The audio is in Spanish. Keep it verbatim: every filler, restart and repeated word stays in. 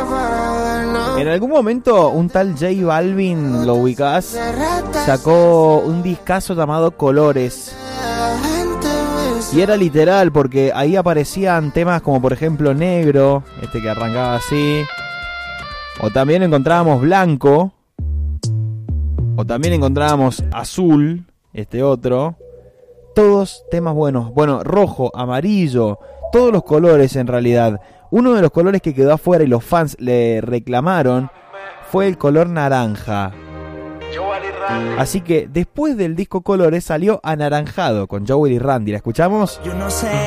En algún momento un tal J Balvin, ¿lo ubicás? Sacó un discazo llamado Colores. Y era literal porque ahí aparecían temas como por ejemplo Negro, este que arrancaba así. O también encontrábamos Blanco. O también encontrábamos Azul, este otro. Todos temas buenos. Bueno, rojo, amarillo, todos los colores en realidad. Uno de los colores que quedó afuera y los fans le reclamaron fue el color naranja. Así que después del disco Colores salió Anaranjado con Jowell y Randy. ¿La escuchamos? Yo no sé